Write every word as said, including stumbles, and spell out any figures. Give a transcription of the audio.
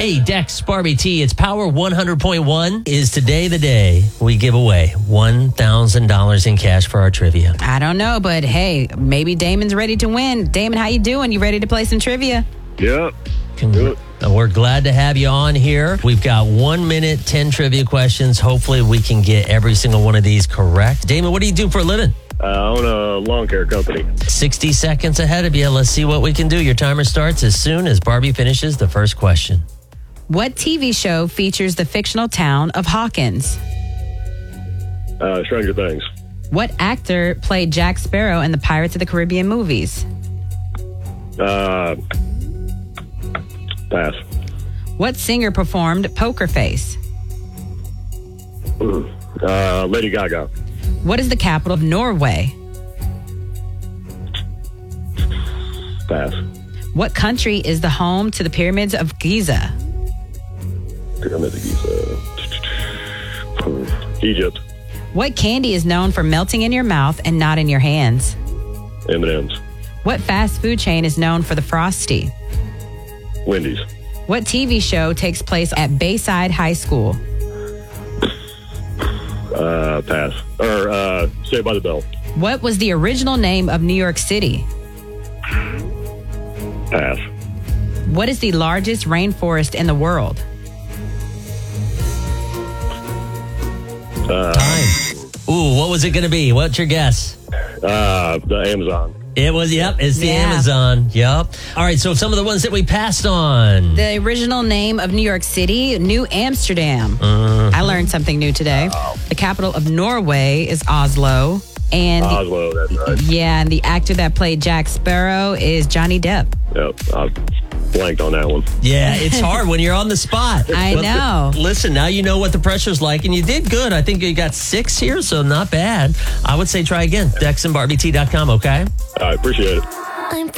Hey, Dex, Barbie T, it's Power one hundred point one. Is today the day we give away one thousand dollars in cash for our trivia? I don't know, but hey, maybe Damon's ready to win. Damon, how you doing? You ready to play some trivia? Yep. Con- We're glad to have you on here. We've got one minute, ten trivia questions. Hopefully we can get every single one of these correct. Damon, what do you do for a living? Uh, I own a lawn care company. sixty seconds ahead of you. Let's see what we can do. Your timer starts as soon as Barbie finishes the first question. What T V show features the fictional town of Hawkins? Uh, Stranger Things. What actor played Jack Sparrow in the Pirates of the Caribbean movies? Uh, pass. What singer performed Poker Face? Uh, Lady Gaga. What is the capital of Norway? Pass. What country is the home to the pyramids of Giza? Pyramid of Giza. Egypt. What candy is known for melting in your mouth and not in your hands? M and M's. What fast food chain is known for the Frosty? Wendy's. What T V show takes place at Bayside High School? Uh, pass. Or uh, Saved by the Bell. What was the original name of New York City? Pass. What is the largest rainforest in the world? Uh, Time. Ooh, what was it going to be? What's your guess? uh, the Amazon. It was, yep, it's the Yeah. Amazon. Yep. All right, so some of the ones that we passed on. The original name of New York City, New Amsterdam. I learned something new today. The capital of Norway is Oslo. And the- Oslo, that's right. yeah, and the actor that played Jack Sparrow is Johnny Depp. Yep. I blanked on that one. Yeah, it's hard when you're on the spot. I But know. Listen, now you know what the pressure's like, and you did good. I think you got six here, so not bad. I would say try again. Dex and Barbie T dot com, okay? I appreciate it.